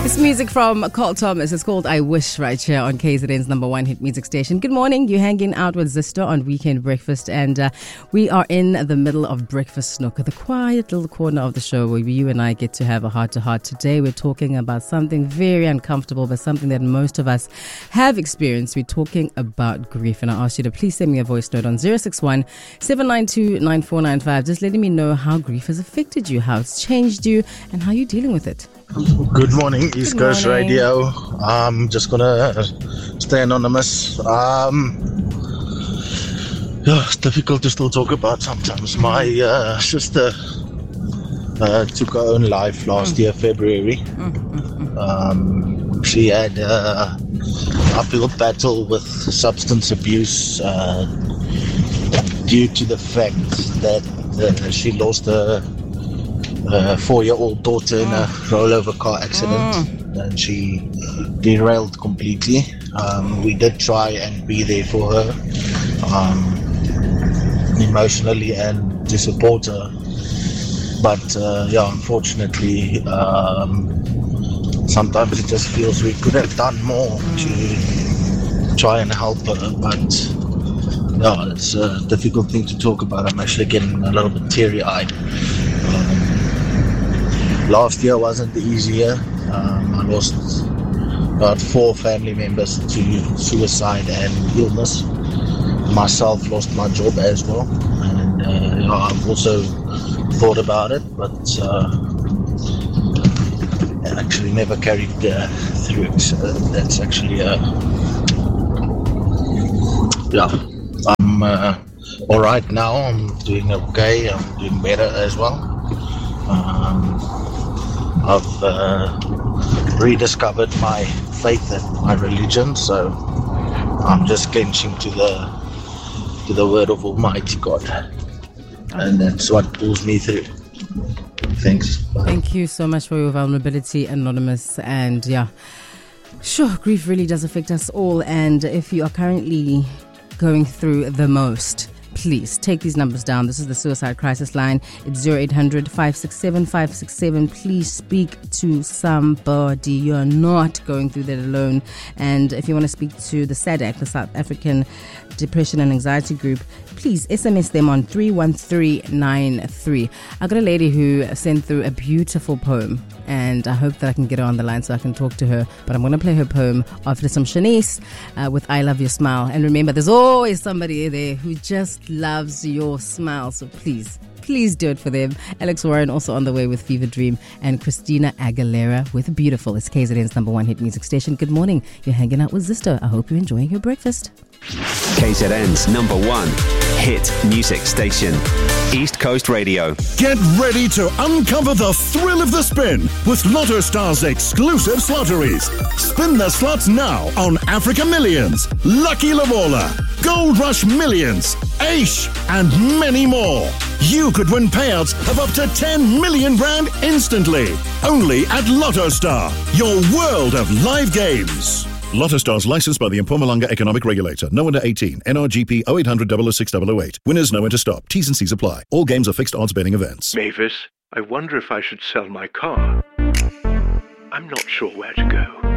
This music from Carl Thomas is called I Wish right here on KZN's number one hit music station. Good morning. You're hanging out with Zisto on Weekend Breakfast, and we are in the middle of Breakfast Snook, the quiet little corner of the show where you and I get to have a heart-to-heart. Today we're talking about something very uncomfortable, but something that most of us have experienced. We're talking about grief, and I asked you to please send me a voice note on 061 792 9495, just letting me know how grief has affected you, how it's changed you, and how you're dealing with it. Good morning, East Coast Radio. I'm just gonna stay anonymous. It's difficult to still talk about sometimes. My sister took her own life last year, February. She had an uphill battle with substance abuse due to the fact that she lost her 4-year-old daughter in a rollover car accident, and she derailed completely. We did try and be there for her emotionally and to support her, but unfortunately sometimes it just feels we could have done more to try and help her, but it's a difficult thing to talk about. I'm actually getting a little bit teary-eyed. Last year wasn't the easy year. I lost about 4 family members to suicide and illness. Myself lost my job as well, and I've also thought about it, but actually never carried through it. So that's actually I'm all right now. I'm doing okay. I'm doing better as well. I've rediscovered my faith and my religion, so I'm just clenching to the word of Almighty God, and that's what pulls me through. Thanks. Bye. Thank you so much for your vulnerability, Anonymous. And grief really does affect us all, and if you are currently going through the most, please take these numbers down. This is the Suicide Crisis Line. It's 0800 567 567. Please speak to somebody. You're not going through that alone. And if you want to speak to the SADAG, the South African Depression and Anxiety Group, please SMS them on 31393. I got a lady who sent through a beautiful poem, and I hope that I can get her on the line so I can talk to her. But I'm going to play her poem after some Shanice with I Love Your Smile. And remember, there's always somebody there who just loves your smile. So please do it for them. Alex Warren also on the way with Fever Dream, and Christina Aguilera with Beautiful. It's KZN's number one hit music station. Good morning. You're hanging out with Zisto. I hope you're enjoying your breakfast. KZN's number one hit music station, East Coast Radio. Get ready to uncover the thrill of the spin with Lotto Star's exclusive slotteries. Spin the slots now on Africa Millions, Lucky Lavola, Gold Rush Millions, Aish, and many more. You could win payouts of up to 10 million rand instantly. Only at Lotto Star, your world of live games. Lotto Stars licensed by the Mpumalanga Economic Regulator. No under 18. NRGP 0800 006 008. Winners know when to stop. T's and C's apply. All games are fixed odds betting events. Mavis, I wonder if I should sell my car. I'm not sure where to go.